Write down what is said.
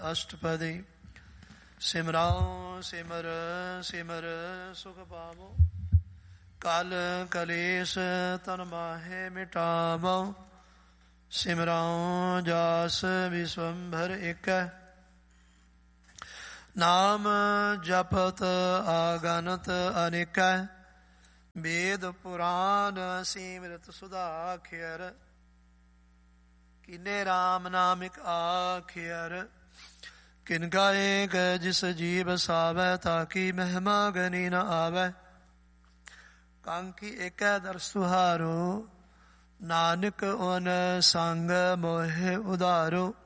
ਅਸ਼ਟਪਦੀ। ਸਿਮਰਾਓ ਸਿਮਰ ਸਿਮਰ ਸੁਖ ਪਾਵੋ, ਕਲ ਕਲੇਸ਼ ਤਨ ਮਾਹੇ ਮਿਟਾਵੋ। ਸਿਮਰਾਓ ਜਾਸ ਵਿਸਵੰਭਰ ਏਕੈ, ਨਾਮ ਜਪਤ ਆਗਨਤ ਅਨੇਕੈ। ਵੇਦ ਪੁਰਾਨ ਸਿਮਰਤ ਸੁਧਾ ਖਿਅਰ, ਕਿਨੇ ਰਾਮ ਨਾਮਿਕ ਆਖਿਅਰ। ਕਿਨ ਗਾਏਕ ਜਿਸ ਜੀਵ ਸਾਵੈ, ਤਾਕੀ ਮਹਿਮਾ ਗਨੀ ਨ ਆਵੈ। ਕਾਂਕੀ ਏਕੈ ਦਰ ਸੁਹਾਰੋ, ਨਾਨਕ ਓਨ ਸੰਗ ਮੋਹਿ ਉਧਾਰੋ।